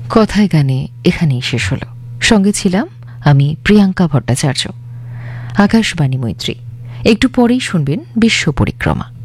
কথায় গানে এখানেই শেষ হলো। সঙ্গে ছিলাম আমি প্রিয়াঙ্কা ভট্টাচার্য। আকাশবাণী মৈত্রী। একটু পরেই শুনবেন বিশ্ব পরিক্রমা।